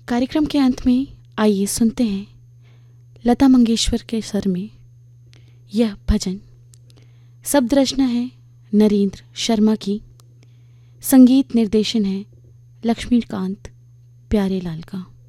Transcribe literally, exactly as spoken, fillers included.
कार्यक्रम के अंत में आइए सुनते हैं लता मंगेशकर के स्वर में यह भजन। शब्द रचना है नरेंद्र शर्मा की, संगीत निर्देशन है लक्ष्मीकांत प्यारेलाल का।